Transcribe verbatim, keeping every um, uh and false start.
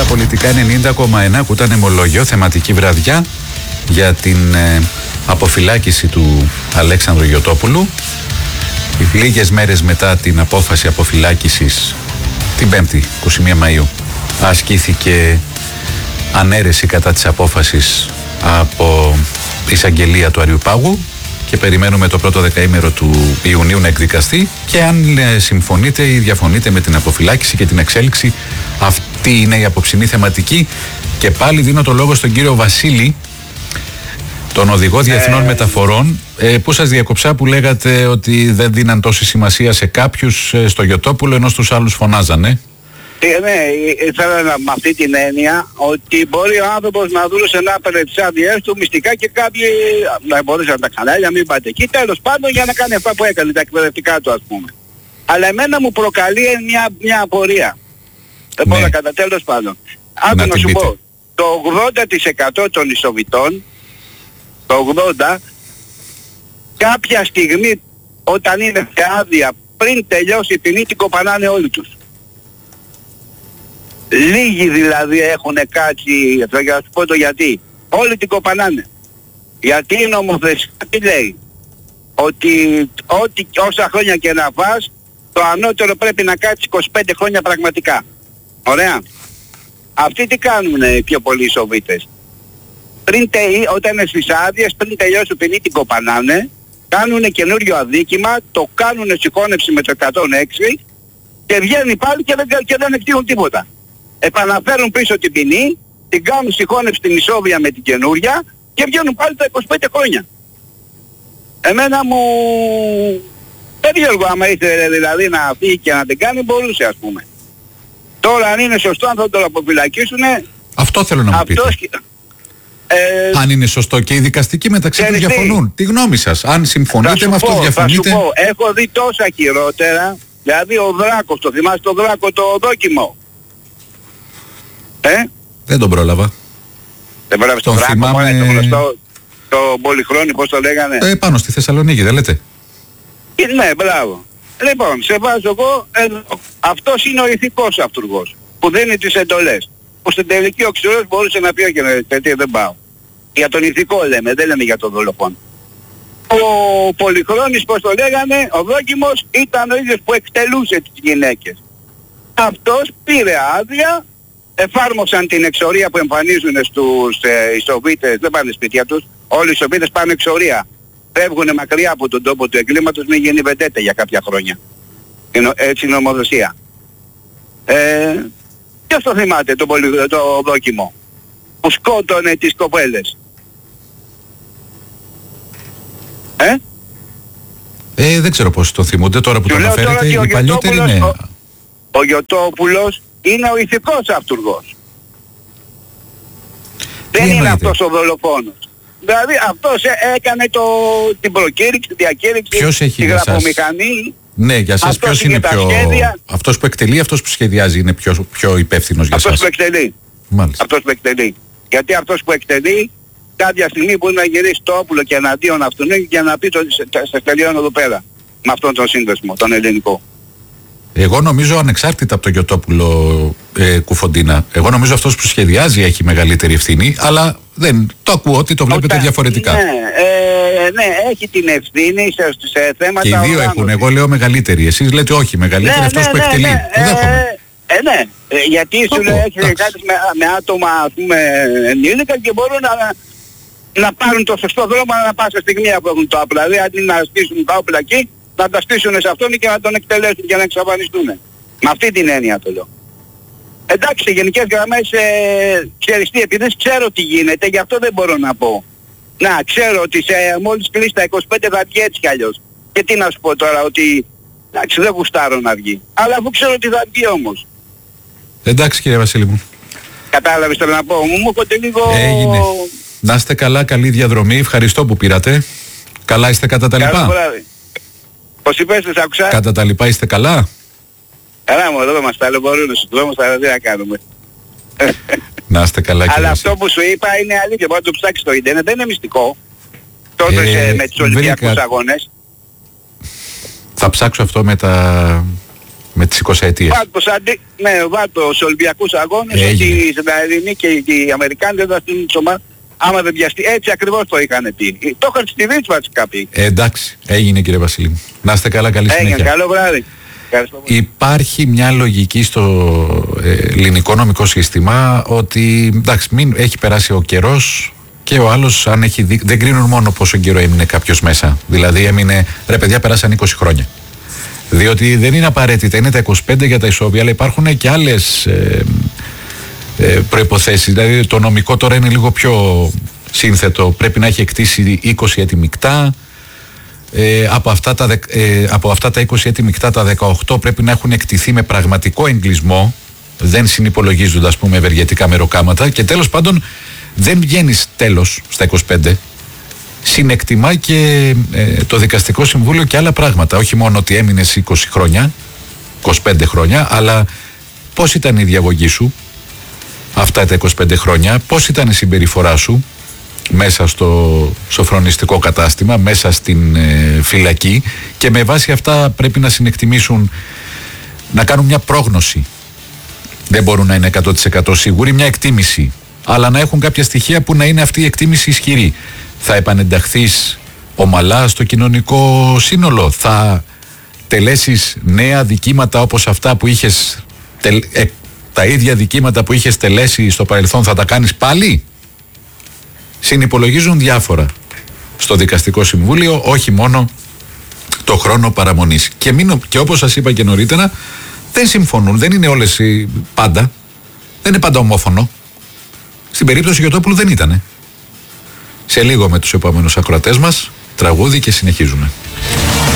Παραπολιτικά ενενήντα κόμμα ένα, ακούταν Αιμολόγιο, θεματική βραδιά για την ε, αποφυλάκηση του Αλέξανδρου Γιωτόπουλου. Λίγες μέρες μετά την απόφαση αποφυλάκησης, την Πέμπτη, είκοσι μία Μαΐου, ασκήθηκε ανέρεση κατά της απόφασης από εισαγγελία του Αριουπάγου και περιμένουμε το πρώτο δεκαήμερο του Ιουνίου να εκδικαστεί, και αν ε, συμφωνείτε ή διαφωνείτε με την αποφυλάκηση και την εξέλιξη, αυτή είναι η απόψινή θεματική. Και πάλι δίνω το λόγο στον κύριο Βασίλη, τον οδηγό διεθνών ε... μεταφορών, ε, που σας διακοψά που λέγατε ότι δεν δίναν τόση σημασία σε κάποιους ε, στο Γιωτόπουλο, ενώ στους άλλους φωνάζανε. Ε, ναι, ήθελα να, με αυτή την έννοια ότι μπορεί ο άνθρωπος να δούλωσε να έπαιρνε τις άδειές του μυστικά και κάποιοι να μπορούσαν τα κανάλια, μην πάτε εκεί, τέλος πάντων, για να κάνει αυτά που έκανε, τα εκπαιδευτικά του, ας πούμε. Αλλά εμένα μου προκαλεί μια, μια απορία. Δεν μπορώ να κατά τέλος πάντων. Άκου να σου πω, το ογδόντα τοις εκατό των ισοβητών, το ογδόντα, κάποια στιγμή όταν είναι σε άδεια πριν τελειώσει η ποινή, την κοπανάνε όλοι τους. Λίγοι δηλαδή έχουν κάτσει, για να σου πω το γιατί. Όλοι την κοπανάνε. Γιατί η νομοθεσία τι λέει? Ότι ό,τι, όσα χρόνια και να φας, το ανώτερο πρέπει να κάτσει είκοσι πέντε χρόνια πραγματικά. Ωραία. Αυτοί τι κάνουνε πιο πολλοί ισοβίτες? Πριν τε, όταν είναι στις άδειες, πριν τελειώσει η ποινή, την κοπανάνε, κάνουνε καινούριο αδίκημα, το κάνουνε συγχώνευση με το εκατόν έξι και βγαίνει πάλι και δεν, και δεν εκτείουν τίποτα. Επαναφέρουν πίσω την ποινή, την κάνουν συγχώνευση την ισόβια με την καινούρια και βγαίνουν πάλι τα είκοσι πέντε χρόνια. Εμένα μου περίεργο, άμα ήθελε δηλαδή να φύγει και να την κάνει, μπορούσε, ας πούμε. Τώρα αν είναι σωστό, αν θα το αποφυλακίσουνε, αυτό θέλω να μου πείτε. Ε, αν είναι σωστό, και οι δικαστικοί μεταξύ τους διαφωνούν. Τι γνώμη σας? Αν συμφωνείτε με αυτό, διαφωνείτε? Θα σου πω, έχω δει τόσα χειρότερα. Δηλαδή ο Δράκος, το θυμάσαι το Δράκο το δόκιμο? Ε? Δεν τον πρόλαβα. Δεν πρόλαβες τον Δράκο, θυμάμαι... μόνο το γνωστό, το Πολυχρόνι, πώς το λέγανε? Ε, πάνω στη Θεσσαλονίκη, δεν λέτε? Ε, ναι, μπράβο. Λοιπόν, σε βάζω εγώ εδώ. Αυτός είναι ο ηθικός αυτούργος που δίνει τις εντολές. Που στην τελική ο ξηρός μπορούσε να πει όχι, γιατί δεν πάω. Για τον ηθικό λέμε, δεν λέμε για τον δολοφόνο. Ο Πολυχρόνης, πώς το λέγανε, ο δόκιμος, ήταν ο ίδιος που εκτελούσε τις γυναίκες. Αυτός πήρε άδεια, εφάρμοσαν την εξορία που εμφανίζουν στους ε, ισοβίτες, δεν πάνε σπίτια τους, όλοι οι ισοβίτες πάνε εξορία. Φεύγουν μακριά από τον τόπο του εγκλήματος, μην γίνει βεντέτε για κάποια χρόνια. Έτσι είναι η νομοθεσία. Ε, ποιος το θυμάται το, πολυ... το δόκιμο που σκότωνε τις κοπέλες? Ε? Ε, δεν ξέρω πώς το θυμούνται τώρα που το αναφέρετε. Οι παλιότεροι είναι... Ο, ο Γιωτόπουλος είναι ο ηθικός αυτούργος. Δεν είναι αυτός ο δολοφόνος. Δηλαδή αυτός έκανε το, την προκήρυξη, τη διακήρυξη, ποιος έχει τη γραφομηχανή. Ναι, για σας ποιος είναι πιο... Σχέδια. Αυτός που εκτελεί, αυτός που σχεδιάζει είναι πιο, πιο υπεύθυνος για αυτός σας? Αυτός που εκτελεί. Μάλιστα. Αυτός που εκτελεί. Γιατί αυτός που εκτελεί κάποια στιγμή μπορεί να γυρίσει το όπουλο και εναντίον αυτού για να πει το σε τελειώνω εδώ πέρα. Με αυτόν τον σύνδεσμο, τον ελληνικό. Εγώ νομίζω ανεξάρτητα από τον Γιωτόπουλο, ε, Κουφοντίνα, εγώ νομίζω αυτός που σχεδιάζει έχει μεγαλύτερη ευθύνη, αλλά δεν το ακούω ότι το βλέπετε Όταν, διαφορετικά. Ναι, ε, ναι, έχει την ευθύνη σε, σε θέματα... Και οι δύο έχουν, εγώ λέω μεγαλύτερη, εσείς λέτε όχι, μεγαλύτερη ναι, αυτός ναι, που ναι, εκτελεί. Ναι, ε, ε, ναι, ε, γιατί σου λέει έχει κάτι με, με άτομα, ας πούμε, ενήλικα και μπορούν να, να πάρουν το σωστό δρόμο να πάσα στιγμή που έχουν το όπλα. Δηλαδή αντί να στήσουν τα όπλα εκεί, να τα στήσουν σε αυτόν και να τον εκτελέσουν και να εξαφανιστούν. Με αυτή την έννοια το λέω. Εντάξει, σε γενικές γραμμές, ε, ξέρεις τι, επειδή ξέρω τι γίνεται, γι' αυτό δεν μπορώ να πω. Να, ξέρω ότι σε, μόλις κλείσει τα είκοσι πέντε θα βγει έτσι κι αλλιώς. Και τι να σου πω τώρα, ότι εντάξει, δεν γουστάρω να βγει. Αλλά αφού ξέρω ότι θα βγει όμως. Εντάξει κύριε Βασίλη μου. Κατάλαβες τώρα να πω, μου μου έρχονται λίγο... Έγινε. Να είστε καλά, καλή διαδρομή, ευχαριστώ που πήρατε. Καλά είστε κατά τα λοιπά? Πώς είπες, δεν σ' άκουσα? Κατά τα λοιπά είστε καλά? Καλά μου, εδώ μας ταλαιπωρούν στους δρόμους, αλλά δεν θα κάνουμε. Να είστε καλά κύριε. Αλλά αυτό που σου είπα είναι αλήθεια, μπορεί να το ψάξεις στο ίντερνετ, δεν είναι μυστικό. Τότε ε, με τους Ολυμπιακούς βρήκα... αγώνες. Θα ψάξω αυτό με τα... με τις εικοσαετίες. Βάτος, αντί, ναι, βάτος Ολυμπιακούς αγώνες, ότι οι Ισραηλινοί και οι Αμερικάνοι δεν θα στείλουν τις ομάδες άμα δεν βιαστεί. Έτσι ακριβώς το είχαν πει. Το είχαν στη ρίσβαση κάποιοι. Ε, εντάξει, έγινε κύριε Βασίλη. Να είστε καλά, καλή συνέχεια. Έγινε, καλό βράδυ. Υπάρχει μια λογική στο ε, ελληνικό νομικό σύστημα ότι εντάξει, μην έχει περάσει ο καιρός και ο άλλος αν έχει δει, δεν κρίνουν μόνο πόσο καιρό έμεινε κάποιος μέσα. Δηλαδή έμεινε, ρε παιδιά, περάσαν είκοσι χρόνια. Διότι δεν είναι απαραίτητα, είναι τα είκοσι πέντε για τα ισόβια, αλλά υπάρχουν και άλλες ε, ε, προϋποθέσεις. Δηλαδή το νομικό τώρα είναι λίγο πιο σύνθετο. Πρέπει να έχει εκτίσει είκοσι έτη μεικτά. Ε, από, αυτά τα, ε, από αυτά τα είκοσι έτη μεικτά, τα δεκαοκτώ πρέπει να έχουν εκτιθεί με πραγματικό εγκλισμό, δεν συνυπολογίζονται, ας πούμε, ευεργετικά μεροκάματα, και τέλος πάντων δεν βγαίνεις τέλος στα είκοσι πέντε. Συνεκτιμά και ε, το δικαστικό συμβούλιο και άλλα πράγματα. Όχι μόνο ότι έμεινες είκοσι χρόνια, είκοσι πέντε χρόνια, αλλά πώς ήταν η διαγωγή σου αυτά τα είκοσι πέντε χρόνια, πώς ήταν η συμπεριφορά σου μέσα στο σοφρονιστικό κατάστημα, μέσα στην ε, φυλακή, και με βάση αυτά πρέπει να συνεκτιμήσουν, να κάνουν μια πρόγνωση. Δεν μπορούν να είναι εκατό τοις εκατό σίγουροι, μια εκτίμηση, αλλά να έχουν κάποια στοιχεία που να είναι αυτή η εκτίμηση ισχυρή. Θα επανενταχθείς ομαλά στο κοινωνικό σύνολο, θα τελέσεις νέα δικήματα όπως αυτά που είχες, τελ, ε, τα ίδια δικήματα που είχες τελέσει στο παρελθόν θα τα κάνεις πάλι. Συνυπολογίζουν διάφορα στο δικαστικό συμβούλιο, όχι μόνο το χρόνο παραμονής. Και, μην, και όπως σας είπα και νωρίτερα, δεν συμφωνούν, δεν είναι όλες οι, πάντα, δεν είναι πάντα ομόφωνο. Στην περίπτωση Γιωτόπουλου δεν ήτανε. Σε λίγο με τους επόμενους ακροατές μας, τραγούδι και συνεχίζουμε.